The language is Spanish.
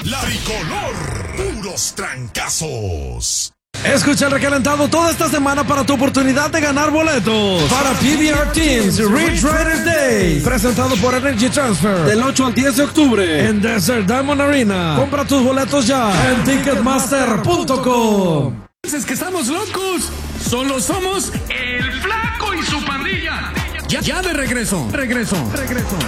La Tricolor, puros trancazos. Escucha el recalentado toda esta semana para tu oportunidad de ganar boletos para PBR Teams Rich Riders Day, presentado por Energy Transfer del 8 al 10 de octubre en Desert Diamond Arena. Compra tus boletos ya en Ticketmaster.com. ¿Es que estamos locos? Solo somos el Flaco y su pandilla. Ya de regreso.